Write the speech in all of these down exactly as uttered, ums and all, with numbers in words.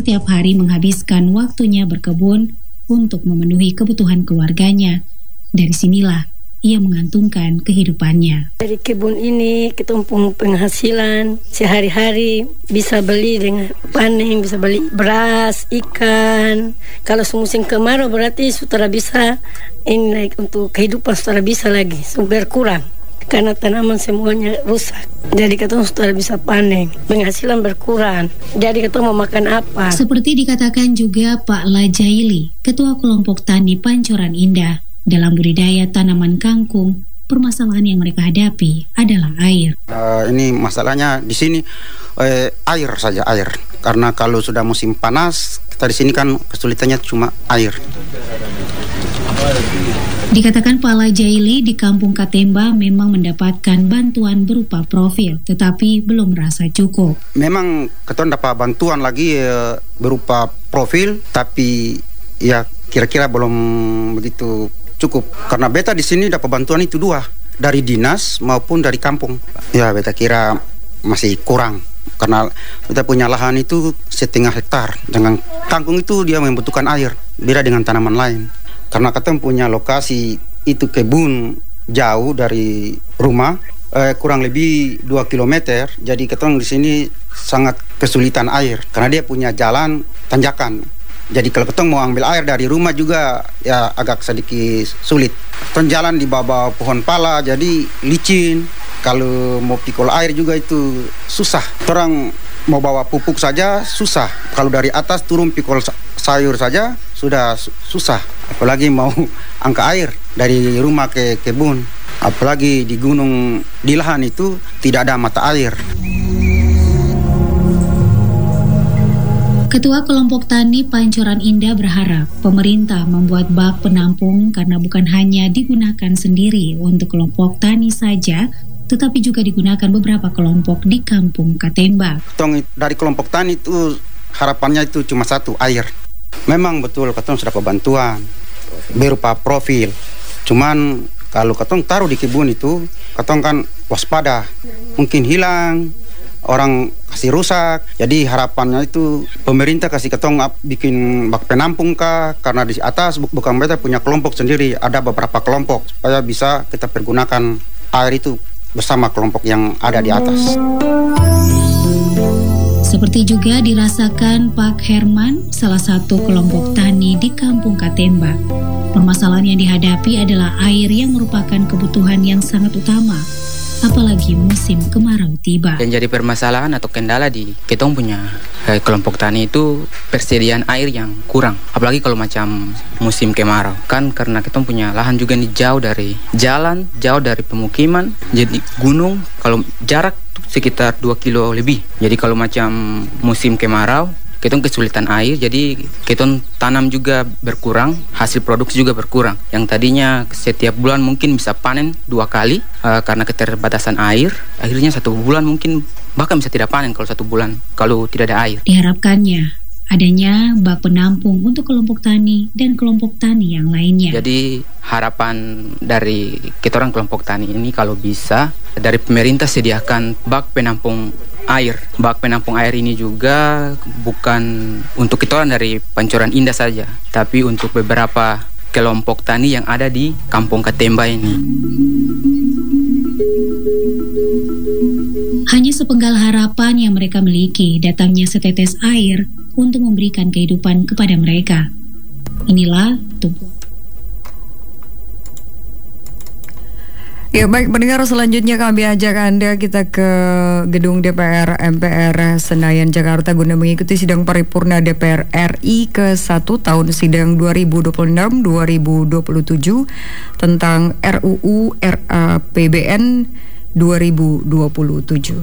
setiap hari menghabiskan waktunya berkebun untuk memenuhi kebutuhan keluarganya. Dari sinilah ia mengantungkan kehidupannya. Dari kebun ini kita punya penghasilan sehari-hari, bisa beli dengan panen, bisa beli beras, ikan. Kalau musim kemarau berarti sudah bisa ini untuk kehidupan sudah bisa lagi, berkurang karena tanaman semuanya rusak. Jadi kita sudah bisa panen, penghasilan berkurang. Jadi kita mau makan apa? Seperti dikatakan juga Pak Lajaili, Ketua Kelompok Tani Pancoran Indah. Dalam budidaya tanaman kangkung, permasalahan yang mereka hadapi adalah air. Uh, ini masalahnya di sini eh, air saja air. Karena kalau sudah musim panas, kita di sini kan kesulitannya cuma air. Dikatakan Pak Lajaili di Kampung Katemba memang mendapatkan bantuan berupa profil, tetapi belum merasa cukup. Memang kita dapat bantuan lagi eh, berupa profil, tapi ya kira-kira belum begitu cukup. Karena beta di sini dapat bantuan itu dua, dari dinas maupun dari kampung. Ya beta kira masih kurang. Karena kita punya lahan itu setengah hektar. Dengan kangkung itu dia membutuhkan air, beda dengan tanaman lain. Karena kita punya lokasi itu kebun jauh dari rumah, eh, kurang lebih dua kilometer. Jadi kita di sini sangat kesulitan air karena dia punya jalan tanjakan. Jadi kalau ketong mau ambil air dari rumah juga ya agak sedikit sulit. Ketong jalan di bawah pohon pala jadi licin. Kalau mau pikul air juga itu susah. Orang mau bawa pupuk saja susah. Kalau dari atas turun pikul sayur saja sudah susah. Apalagi mau angkat air dari rumah ke kebun. Apalagi di gunung, di lahan itu tidak ada mata air. Ketua Kelompok Tani Pancoran Indah berharap pemerintah membuat bak penampung karena bukan hanya digunakan sendiri untuk kelompok tani saja, tetapi juga digunakan beberapa kelompok di Kampung Katemba. Dari kelompok tani itu harapannya itu cuma satu, air. Memang betul ketong sudah bantuan berupa profil. Cuman kalau ketong taruh di kebun itu, ketong kan waspada, mungkin hilang. Orang kasih rusak, jadi harapannya itu pemerintah kasih ketong bikin bak penampung kah, karena di atas bukan mereka punya kelompok sendiri, ada beberapa kelompok supaya bisa kita pergunakan air itu bersama kelompok yang ada di atas. Seperti juga dirasakan Pak Herman, salah satu kelompok tani di Kampung Katemba. Permasalahan yang dihadapi adalah air yang merupakan kebutuhan yang sangat utama, apalagi musim kemarau tiba. Yang jadi permasalahan atau kendala di ketong punya eh, kelompok tani itu persediaan air yang kurang. Apalagi kalau macam musim kemarau. Kan karena ketong punya lahan juga nih jauh dari jalan, jauh dari pemukiman. Jadi gunung, kalau jarak sekitar dua kilo lebih. Jadi kalau macam musim kemarau, ketong kesulitan air, jadi ketong tanam juga berkurang, hasil produksi juga berkurang. Yang tadinya setiap bulan mungkin bisa panen dua kali uh, karena keterbatasan air. Akhirnya satu bulan mungkin bahkan bisa tidak panen kalau satu bulan kalau tidak ada air. Diharapkannya adanya bak penampung untuk kelompok tani dan kelompok tani yang lainnya. Jadi harapan dari kita orang kelompok tani ini kalau bisa dari pemerintah sediakan bak penampung air. Bak penampung air ini juga bukan untuk kita orang dari Pancoran Indah saja, tapi untuk beberapa kelompok tani yang ada di Kampung Katemba ini. Hanya sepenggal harapan yang mereka miliki, datangnya setetes air untuk memberikan kehidupan kepada mereka. Inilah tumpuan. Ya baik pendengar, selanjutnya kami ajak Anda kita ke gedung D P R M P R Senayan Jakarta guna mengikuti sidang paripurna D P R R I ke satu tahun sidang dua ribu dua puluh enam dua ribu dua puluh tujuh tentang R U U R A P B N dua ribu dua puluh tujuh.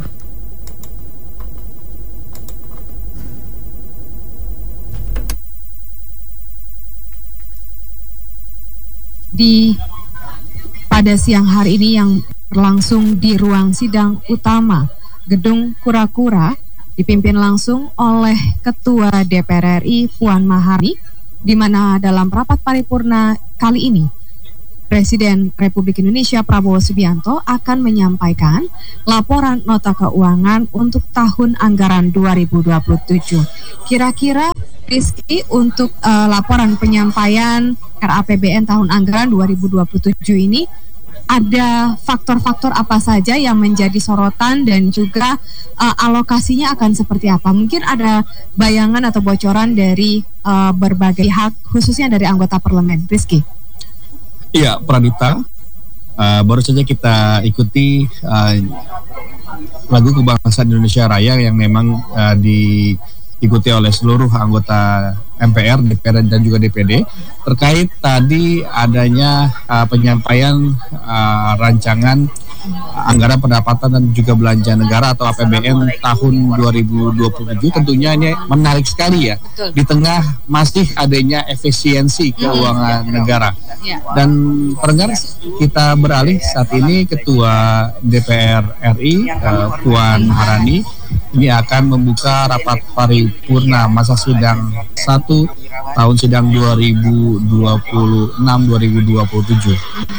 Di pada siang hari ini yang berlangsung di ruang sidang utama Gedung Kura-Kura dipimpin langsung oleh Ketua D P R R I Puan Maharani, di mana dalam rapat paripurna kali ini Presiden Republik Indonesia Prabowo Subianto akan menyampaikan laporan nota keuangan untuk tahun anggaran dua ribu dua puluh tujuh. Kira-kira Rizky, untuk uh, laporan penyampaian R A P B N tahun anggaran dua ribu dua puluh tujuh ini, ada faktor-faktor apa saja yang menjadi sorotan dan juga uh, alokasinya akan seperti apa? Mungkin ada bayangan atau bocoran dari uh, berbagai pihak, khususnya dari anggota parlemen. Rizky. Iya, Pranita. Uh, baru saja kita ikuti uh, lagu kebangsaan Indonesia Raya yang memang uh, diikuti oleh seluruh anggota M P R, D P R dan juga D P D terkait tadi adanya uh, penyampaian uh, rancangan anggaran pendapatan dan juga belanja negara atau A P B N tahun dua ribu dua puluh tujuh. Tentunya ini menarik sekali ya. Betul. Di tengah masih adanya efisiensi keuangan hmm. negara. Ya. Dan pendengar, kita beralih saat ini Ketua D P R R I uh, Puan Maharani ini akan membuka rapat paripurna masa sidang satu tahun sidang dua ribu dua puluh enam dua ribu dua puluh tujuh.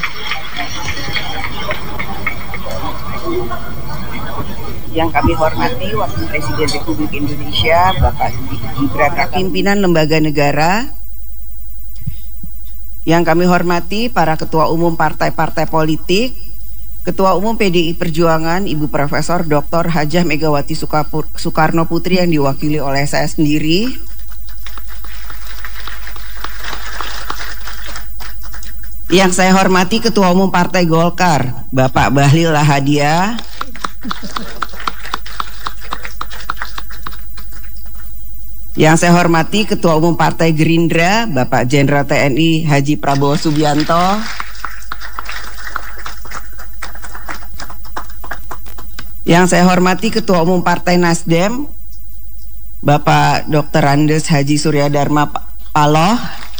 Yang kami hormati Wakil Presiden Republik Indonesia Bapak Gibran Raka, pimpinan lembaga negara. Yang kami hormati para ketua umum partai-partai politik, Ketua Umum P D I Perjuangan Ibu Profesor Doktor Hajah Megawati Soekarno Putri yang diwakili oleh saya sendiri. Yang saya hormati Ketua Umum Partai Golkar Bapak Bahlil Lahadalia. Yang saya hormati Ketua Umum Partai Gerindra Bapak Jenderal T N I Haji Prabowo Subianto. Yang saya hormati Ketua Umum Partai Nasdem Bapak Doktor Andes Haji Surya Dharma Paloh.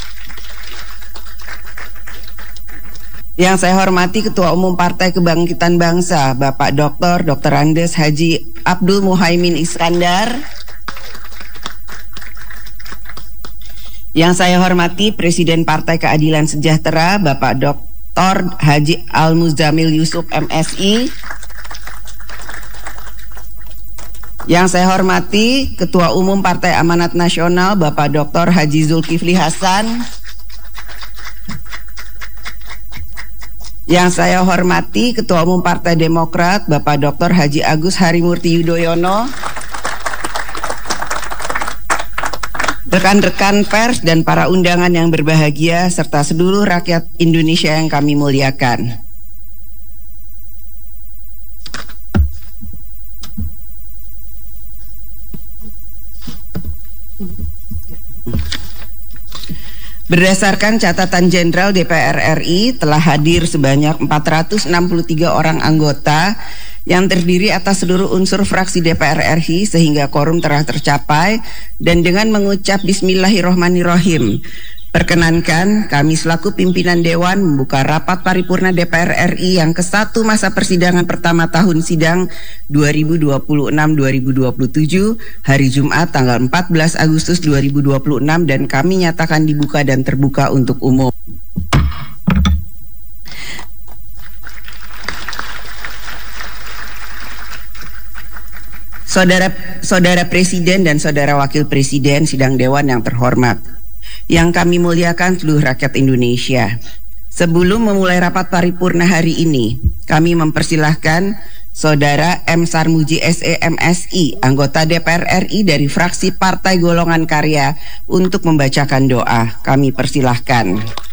Yang saya hormati Ketua Umum Partai Kebangkitan Bangsa Bapak Doktor Doktor Andes Haji Abdul Muhaimin Iskandar. Yang saya hormati Presiden Partai Keadilan Sejahtera Bapak Doktor Haji Al Muzamil Yusuf M Si. Yang saya hormati Ketua Umum Partai Amanat Nasional Bapak Doktor Haji Zulkifli Hasan. Yang saya hormati Ketua Umum Partai Demokrat Bapak Doktor Haji Agus Harimurti Yudhoyono. Rekan-rekan pers dan para undangan yang berbahagia serta seluruh rakyat Indonesia yang kami muliakan. Berdasarkan catatan Jenderal D P R R I, telah hadir sebanyak empat ratus enam puluh tiga orang anggota yang terdiri atas seluruh unsur fraksi D P R R I sehingga quorum telah tercapai. Dan dengan mengucap Bismillahirrohmanirrohim, perkenankan kami selaku pimpinan Dewan membuka rapat paripurna D P R R I yang kesatu masa persidangan pertama tahun sidang dua ribu dua puluh enam dua ribu dua puluh tujuh hari Jumat tanggal empat belas Agustus dua ribu dua puluh enam dan kami nyatakan dibuka dan terbuka untuk umum. Saudara, Saudara Presiden dan Saudara Wakil Presiden Sidang Dewan yang terhormat, yang kami muliakan seluruh rakyat Indonesia. Sebelum memulai rapat paripurna hari ini, kami mempersilahkan Saudara M. Sarmuji S E M Si, anggota D P R R I dari fraksi Partai Golongan Karya untuk membacakan doa. Kami persilahkan.